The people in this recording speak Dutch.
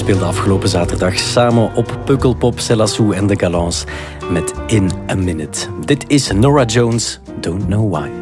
speelde afgelopen zaterdag samen op Pukkelpop, Céla Sou en de Galants met In a Minute. Dit is Norah Jones, Don't Know Why.